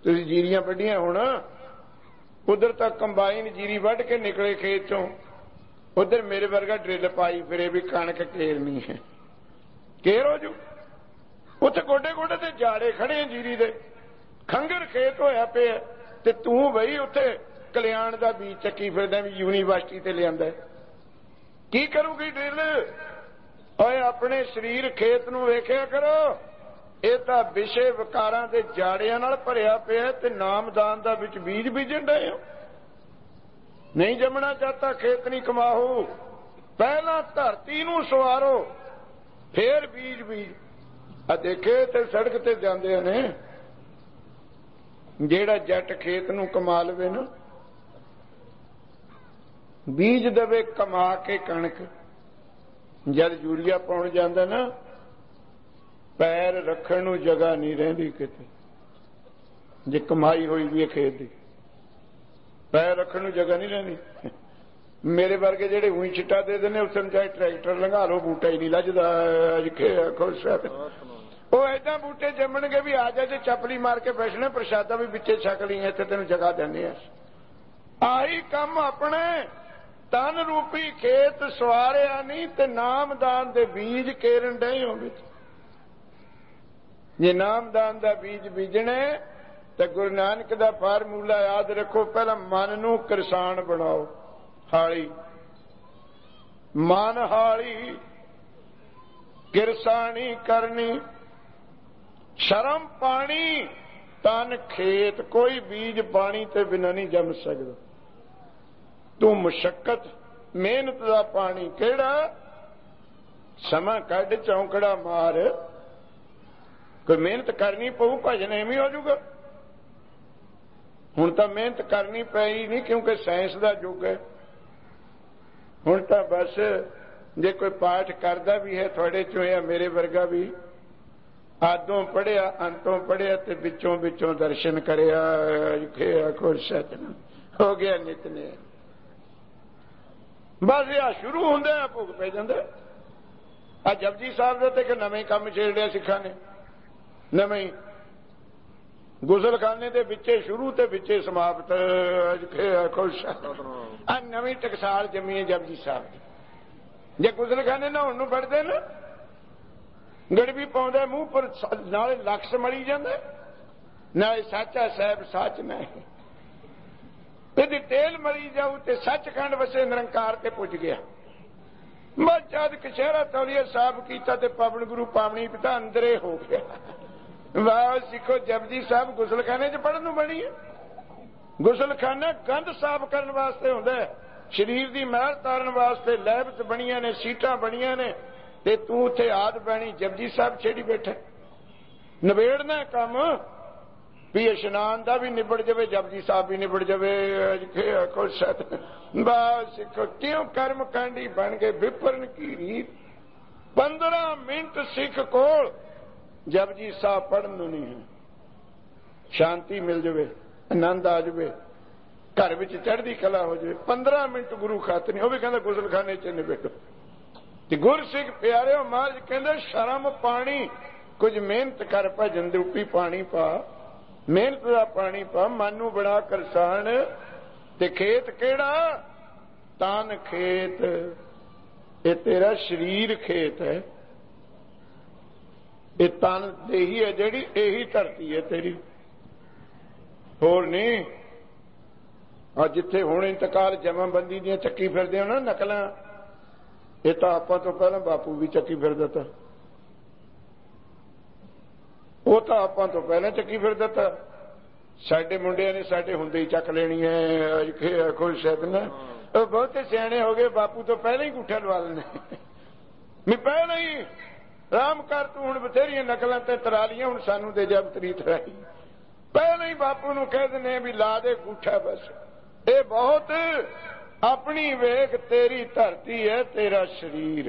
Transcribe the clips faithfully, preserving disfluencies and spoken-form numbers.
ਤੁਸੀਂ ਜੀਰੀਆਂ ਵੱਢੀਆਂ ਹੁਣ, ਉਧਰ ਤਾਂ ਕੰਬਾਈਨ ਜੀਰੀ ਵੱਢ ਕੇ ਨਿਕਲੇ ਖੇਤ ਚੋਂ, ਉਧਰ ਮੇਰੇ ਵਰਗਾ ਡਰਿੱਲ ਪਾਈ ਫਿਰੇ ਵੀ ਕਣਕ ਕੇਰਨੀ ਹੈ, ਕੇਰ ਹੋ ਜੂ। ਉੱਥੇ ਗੋਡੇ ਗੋਡੇ ਤੇ ਜਾੜੇ ਖੜੇ ਆ ਜੀਰੀ ਦੇ, ਖੰਗਰ ਖੇਤ ਹੋਇਆ ਪਿਆ, ਤੇ ਤੂੰ ਬਈ ਉੱਥੇ ਕਲਿਆਣ ਦਾ ਬੀਜ ਚੱਕੀ ਫਿਰਦਾ ਵੀ ਯੂਨੀਵਰਸਿਟੀ ਤੇ ਲਿਆਂਦਾ। ਕੀ ਕਰੂਗੀ ਡਰਿੱਲ? ਓਏ ਆਪਣੇ ਸਰੀਰ ਖੇਤ ਨੂੰ ਵੇਖਿਆ ਕਰੋ, ਇਹ ਤਾਂ ਵਿਸ਼ੇ ਵਿਕਾਰਾਂ ਦੇ ਜਾੜਿਆਂ ਨਾਲ ਭਰਿਆ ਪਿਆ, ਤੇ ਨਾਮਦਾਨ ਦਾ ਵਿੱਚ ਬੀਜ ਬੀਜਣ ਡਏ ਹੋ। ਨਹੀਂ ਜੰਮਣਾ ਚਾਹਤਾ ਖੇਤ ਨਹੀਂ ਕਮਾਹੂ, ਪਹਿਲਾਂ ਧਰਤੀ ਨੂੰ ਸਵਾਰੋ ਫੇਰ ਬੀਜ ਬੀਜ। ਆ ਦੇਖੇ ਤੇ ਸੜਕ ਤੇ ਜਾਂਦੇ ਨੇ, ਜਿਹੜਾ ਜੱਟ ਖੇਤ ਨੂੰ ਕਮਾ ਲਵੇ ਨਾ, ਬੀਜ ਦੇਵੇ ਕਮਾ ਕੇ ਕਣਕ, ਜਦ ਯੂਰੀਆ ਪਾਉਣ ਜਾਂਦਾ ਨਾ, ਪੈਰ ਰੱਖਣ ਨੂੰ ਜਗ੍ਹਾ ਨਹੀਂ ਰਹਿੰਦੀ ਕਿਤੇ। ਜੇ ਕਮਾਈ ਹੋਈ ਵੀ ਹੈ ਖੇਤ ਦੀ, ਪੈਰ ਰੱਖਣ ਨੂੰ ਜਗ੍ਹਾ ਨਹੀਂ ਰਹਿੰਦੀ। ਮੇਰੇ ਵਰਗੇ ਜਿਹੜੇ ਉਹੀ ਛਿੱਟਾ ਦੇ ਦਿੰਦੇ, ਉਸ ਨੂੰ ਚਾਹੇ ਟਰੈਕਟਰ ਲੰਘਾ ਲਓ, ਬੂਟਾ ਹੀ ਨਹੀਂ ਲੱਜਦਾ। ਖੁਸ਼ ਉਹ ਏਦਾਂ ਬੂਟੇ ਜੰਮਣਗੇ ਵੀ ਆ ਜਾ, ਜੇ ਚੱਪਲੀ ਮਾਰ ਕੇ ਬੈਠਣਾ, ਪ੍ਰਸ਼ਾਦਾ ਵੀ ਵਿੱਚੇ ਛਕ ਲਈ, ਇੱਥੇ ਤੈਨੂੰ ਜਗ੍ਹਾ ਦਿੰਦੇ ਆ। ਆਹੀ ਕੰਮ ਆਪਣੇ ਤਨ ਰੂਪੀ ਖੇਤ ਸਵਾਰਿਆ ਨਹੀਂ, ਤੇ ਨਾਮਦਾਨ ਦੇ ਬੀਜ ਕੇਰਨ ਡਏ ਹੋ ਵਿੱਚ। ਜੇ ਨਾਮਦਾਨ ਦਾ ਬੀਜ ਬੀਜਣਾ ਤੇ ਗੁਰੂ ਨਾਨਕ ਦਾ ਫਾਰਮੂਲਾ ਯਾਦ ਰੱਖੋ, ਪਹਿਲਾਂ ਮਨ ਨੂੰ ਕਿਰਸਾਨ ਬਣਾਓ, ਹਾਲੀ ਮਨ ਹਾਲੀ ਕਿਰਸਾਨੀ ਕਰਨੀ, ਸ਼ਰਮ ਪਾਣੀ ਤਨ ਖੇਤ, ਕੋਈ ਬੀਜ ਪਾਣੀ ਤੇ ਬਿਨਾਂ ਨਹੀਂ ਜੰਮ ਸਕਦਾ। ਤੂੰ ਮੁਸ਼ੱਕਤ ਮਿਹਨਤ ਦਾ ਪਾਣੀ ਕਿਹੜਾ, ਸਮਾਂ ਕੱਢ ਚੌਂਕੜਾ ਮਾਰ, ਕੋਈ ਮਿਹਨਤ ਕਰਨੀ ਪਊ, ਭਜਨ ਐਵੇਂ ਹੋ ਜਾਊਗਾ। ਹੁਣ ਤਾਂ ਮਿਹਨਤ ਕਰਨੀ ਪਈ ਨਹੀਂ, ਕਿਉਂਕਿ ਸਾਇੰਸ ਦਾ ਯੁੱਗ ਹੈ। ਹੁਣ ਤਾਂ ਬਸ ਜੇ ਕੋਈ ਪਾਠ ਕਰਦਾ ਵੀ ਹੈ ਤੁਹਾਡੇ ਚੋਂ, ਜਾਂ ਮੇਰੇ ਵਰਗਾ ਵੀ, ਆਦੋਂ ਪੜ੍ਹਿਆ ਅੰਤੋਂ ਪੜ੍ਹਿਆ ਤੇ ਵਿੱਚੋਂ ਵਿੱਚੋਂ ਦਰਸ਼ਨ ਕਰਿਆ, ਖੁਸ਼ ਹੋ ਗਿਆ ਨਿਤਨੇ, ਬਸ ਇਹ ਸ਼ੁਰੂ ਹੁੰਦਾ ਭੁੱਗ ਪੈ ਜਾਂਦਾ। ਆ ਜਪਜੀ ਸਾਹਿਬ ਦੇ ਤੇ ਕਿ ਨਵੇਂ ਕੰਮ ਛੇੜਿਆ ਸਿੱਖਾਂ ਨੇ, ਨਵੇਂ ਗੁਸਲਖਾਨੇ ਦੇ ਵਿੱਚੇ ਸ਼ੁਰੂ ਤੇ ਵਿੱਚੇ ਸਮਾਪਤ। ਖੁਸ਼ ਆ ਨਵੀਂ ਟਕਸਾਲ ਜੰਮੀ ਹੈ ਜਪਜੀ ਸਾਹਿਬ ਦੀ। ਜੇ ਗੁਸਲਖਾਨੇ ਨਹਾਉਣ ਨੂੰ ਵੜਦੇ ਨਾ, ਗੜਵੀ ਪਾਉਂਦਾ ਮੂੰਹ ਪਰ, ਨਾਲੇ ਲਕਸ਼ ਮਲੀ ਜਾਂਦਾ, ਨਾਲੇ ਸਾਚਾ ਸਾਹਿਬ ਸੱਚ ਨਹੀਂ, ਇਹਦੀ ਤੇਲ ਮਰੀ ਜਾਊ ਤੇ ਸੱਚਖੰਡ ਵਸੇ ਨਿਰੰਕਾਰ ਤੇ ਪੁੱਜ ਗਿਆ। ਬਸ ਜਦ ਕਸ਼ਹਿਰਾ ਤੌਲੀਆ ਸਾਹਿਬ ਕੀਤਾ ਤੇ ਪਵਨ ਗੁਰੂ ਪਾਵਣੀ ਪਿਤਾ ਅੰਦਰੇ ਹੋ ਗਿਆ। ਵਾਹ ਸਿੱਖੋ, ਜਪਜੀ ਸਾਹਿਬ ਗੁਸਲਖਾਨੇ ਚ ਪੜਨ ਨੂੰ ਬਣੀ ਹੈ। ਗੁਸਲਖਾਨਾ ਗੰਧ ਸਾਫ਼ ਕਰਨ ਵਾਸਤੇ ਹੁੰਦਾ ਹੈ, ਸਰੀਰ ਦੀ ਮੈਲ ਤਾਰਨ ਵਾਸਤੇ ਲੈਬ ਚ ਬਣੀਆਂ ਨੇ, ਸੀਟਾਂ ਬਣੀਆਂ ਨੇ, ਤੇ ਤੂੰ ਉੱਥੇ ਆਦ ਬਣੀ ਜਪਜੀ ਸਾਹਿਬ ਛੇੜੀ ਬੈਠਾ। ਨਿਬੇੜਨਾ ਕੰਮ ਵੀ ਇਸ਼ਨਾਨ ਦਾ ਵੀ ਨਿਬੜ ਜਾਵੇ, ਜਪਜੀ ਸਾਹਿਬ ਵੀ ਨਿਬੜ ਜਾਵੇ। ਬਸ ਸਿੱਖੋ, ਕਿਉਂ ਕਰਮ ਕਾਂਡੀ ਬਣ ਗਏ ਵਿਪਰਨ ਕੀ ਰੀਤ। ਪੰਦਰਾਂ ਮਿੰਟ ਸਿੱਖ ਕੋਲ ਜਪਜੀ ਸਾਹਿਬ ਪੜਨ ਨੂੰ ਨਹੀਂ ਹੈ, ਸ਼ਾਂਤੀ ਮਿਲ ਜਾਵੇ, ਆਨੰਦ ਆ ਜਾਵੇ, ਘਰ ਵਿੱਚ ਚੜ੍ਹਦੀ ਕਲਾ ਹੋ ਜਾਵੇ। ਪੰਦਰਾਂ ਮਿੰਟ ਗੁਰੂ ਖਾਤਰ ਨਹੀਂ, ਉਹ ਵੀ ਕਹਿੰਦਾ ਗੁਸਲਖਾਨੇ ਚ ਨਿਬੇੜੋ। ਤੇ ਗੁਰਸਿੱਖ ਪਿਆਰਿਓ, ਮਹਾਰਾਜ ਕਹਿੰਦੇ ਸ਼ਰਮ ਪਾਣੀ, ਕੁਝ ਮਿਹਨਤ ਕਰ, ਭਜਨ ਦੇ ਰੂਪੀ ਪਾਣੀ ਪਾ, ਮਿਹਨਤ ਦਾ ਪਾਣੀ ਪਾ, ਮਨ ਨੂੰ ਬਣਾ ਕਿਰਸਾਨ। ਤੇ ਖੇਤ ਕਿਹੜਾ, ਤਨ ਖੇਤ, ਇਹ ਤੇਰਾ ਸਰੀਰ ਖੇਤ ਹੈ, ਇਹ ਤਨ ਇਹੀ ਹੈ ਜਿਹੜੀ, ਇਹੀ ਧਰਤੀ ਹੈ ਤੇਰੀ, ਹੋਰ ਨਹੀਂ। ਆ ਜਿੱਥੇ ਹੁਣ ਇੰਤਕਾਲ ਜਮਾਬੰਦੀ ਦੀਆਂ ਚੱਕੀ ਫਿਰਦੇ ਹੋ ਨਾ ਨਕਲਾਂ, ਇਹ ਤਾਂ ਆਪਾਂ ਤੋਂ ਪਹਿਲਾਂ ਬਾਪੂ ਵੀ ਚੱਕੀ ਫਿਰਦਾ ਤਾ, ਉਹ ਤਾਂ ਆਪਾਂ ਤੋਂ ਪਹਿਲਾਂ ਚੱਕੀ ਫਿਰਦਾ ਤਾ। ਸਾਡੇ ਮੁੰਡਿਆਂ ਨੇ ਸਾਡੇ ਹੁੰਦੇ ਹੀ ਚੱਕ ਲੈਣੀ ਹੈ। ਖੁਸ਼ ਹੈ ਨਾ, ਉਹ ਬਹੁਤੇ ਸਿਆਣੇ ਹੋ ਗਏ, ਬਾਪੂ ਤੋਂ ਪਹਿਲਾਂ ਹੀ ਗੁੱਠਾ ਲਵਾ ਲੈਣੇ, ਮੈਂ ਪਹਿਲਾਂ ਹੀ ਰਾਮ ਕਰ, ਤੂੰ ਹੁਣ ਬਥੇਰੀਆਂ ਨਕਲਾਂ ਤੇ ਤਰਾ ਲੀਆਂ, ਹੁਣ ਸਾਨੂੰ ਦੇ ਜਬ ਤਰੀਤ ਰਾਈ, ਪਹਿਲਾਂ ਹੀ ਬਾਪੂ ਨੂੰ ਕਹਿ ਦਿੰਦੇ ਵੀ ਲਾ ਦੇ ਗੁੱਠਾ। ਬਸ ਇਹ ਬਹੁਤ, ਆਪਣੀ ਵੇਖ, ਤੇਰੀ ਧਰਤੀ ਹੈ, ਤੇਰਾ ਸਰੀਰ,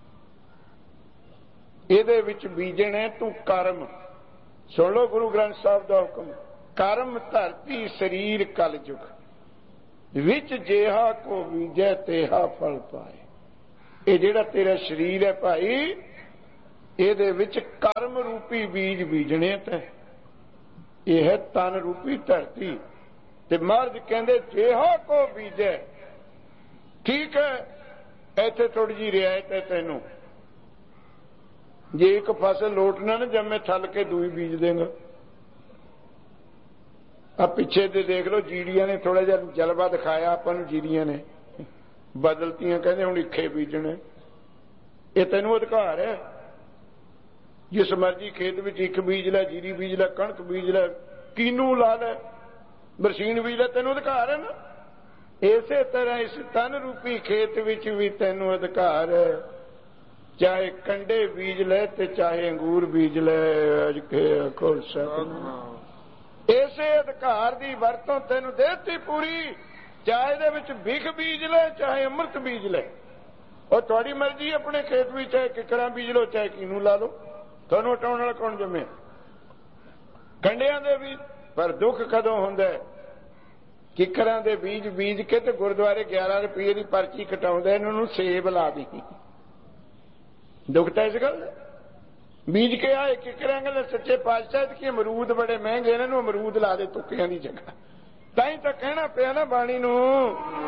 ਇਹਦੇ ਵਿੱਚ ਬੀਜਣਾ ਤੂੰ ਕਰਮ। ਸੁਣ ਲੋ ਗੁਰੂ ਗ੍ਰੰਥ ਸਾਹਿਬ ਦਾ ਹੁਕਮ, ਕਰਮ ਧਰਤੀ ਸਰੀਰ ਕਲਯੁਗ, ਵਿੱਚ ਜਿਹਾ ਕੋ ਬੀਜੈ ਤੇਹਾ ਫਲ ਪਾਏ। ਇਹ ਜਿਹੜਾ ਤੇਰਾ ਸਰੀਰ ਹੈ ਭਾਈ, ਇਹਦੇ ਵਿੱਚ ਕਰਮ ਰੂਪੀ ਬੀਜ ਬੀਜਣੇ ਤੇ ਇਹ ਹੈ ਤਨ ਰੂਪੀ ਧਰਤੀ। ਤੇ ਮਹਾਰਾਜ ਕਹਿੰਦੇ ਜਿਹਾ ਕੋ ਬੀਜੈ, ਠੀਕ ਹੈ ਇੱਥੇ ਥੋੜੀ ਜਿਹੀ ਰਿਆਇਤ ਹੈ ਤੈਨੂੰ, ਜੇ ਇੱਕ ਫਸਲ ਲੋਟ ਨਾ ਨਾ ਜੰਮੇ ਥੱਲ ਕੇ ਦੂਈ ਬੀਜ ਦੇਗਾ। ਆ ਪਿੱਛੇ ਤੇ ਦੇਖ ਲਓ ਜੀੜੀਆਂ ਨੇ ਥੋੜਾ ਜਿਹਾ ਜਲਵਾ ਦਿਖਾਇਆ ਆਪਾਂ ਨੂੰ, ਜੀੜੀਆਂ ਨੇ ਬਦਲਤੀਆਂ, ਕਹਿੰਦੇ ਹੁਣ ਇੱਖੇ ਬੀਜਣੇ। ਇਹ ਤੈਨੂੰ ਅਧਿਕਾਰ ਹੈ, ਜਿਸ ਮਰਜੀ ਖੇਤ ਵਿੱਚ ਇੱਕ ਬੀਜ ਲੈ, ਜੀਰੀ ਬੀਜ ਲੈ, ਕਣਕ ਬੀਜ ਲੈ, ਕੀਨੂ ਲਾ ਲੈ, ਬਰਸੀਨ ਬੀਜ ਲੈ, ਤੈਨੂੰ ਅਧਿਕਾਰ ਹੈ ਨਾ। ਇਸੇ ਤਰ੍ਹਾਂ ਇਸ ਤਨ ਰੂਪੀ ਖੇਤ ਵਿੱਚ ਵੀ ਤੈਨੂੰ ਅਧਿਕਾਰ ਹੈ, ਚਾਹੇ ਕੰਡੇ ਬੀਜ ਲੈ ਤੇ ਚਾਹੇ ਅੰਗੂਰ ਬੀਜ ਲੈ। ਅਜ ਕੇ ਖੁਦ ਸਤਿਨਾਮ। ਇਸੇ ਅਧਿਕਾਰ ਦੀ ਵਰਤੋਂ ਤੈਨੂੰ ਦੇਤੀ ਪੂਰੀ, ਚਾਹੇ ਇਹਦੇ ਵਿੱਚ ਬਿਖ ਬੀਜ ਲੈ ਚਾਹੇ ਅੰਮ੍ਰਿਤ ਬੀਜ ਲੈ, ਉਹ ਤੁਹਾਡੀ ਮਰਜ਼ੀ। ਆਪਣੇ ਖੇਤ ਵਿੱਚ ਚਾਹੇ ਕਿਕਰਾਂ ਬੀਜ ਲਓ ਚਾਹੇ ਕੀਨੂੰ ਲਾ ਲਓ, ਤੁਹਾਨੂੰ ਹਟਾਉਣ ਵਾਲਾ ਕੌਣ ਜੰਮੇ। ਕੰਡਿਆਂ ਦੇ ਬੀਜ, ਪਰ ਦੁੱਖ ਕਦੋਂ ਹੁੰਦਾ, ਕਿਕਰਾਂ ਦੇ ਬੀਜ ਬੀਜ ਕੇ ਤੇ ਗੁਰਦੁਆਰੇ ਗਿਆਰਾਂ ਰੁਪਏ ਦੀ ਪਰਚੀ ਕਟਾਉਂਦੇ, ਇਹਨਾਂ ਨੂੰ ਸੇਬ ਲਾ ਦੀ। ਦੁੱਖ ਤਾਂ ਇਸ ਗੱਲ ਦਾ। ਬੀਜ ਕੇ ਆਏ ਕਿਕਰਾਂ ਗੱਲ ਸੱਚੇ ਪਾਤਸ਼ਾਹ ਕੀ ਅਮਰੂਦ ਬੜੇ ਮਹਿੰਗੇ, ਇਹਨਾਂ ਨੂੰ ਅਮਰੂਦ ਲਾ ਦੇ ਤੁੱਕਿਆਂ ਦੀ ਜਗ੍ਹਾ। ਤਾਂ ਹੀ ਤਾਂ ਕਹਿਣਾ ਪਿਆ ਨਾ ਬਾਣੀ ਨੂੰ।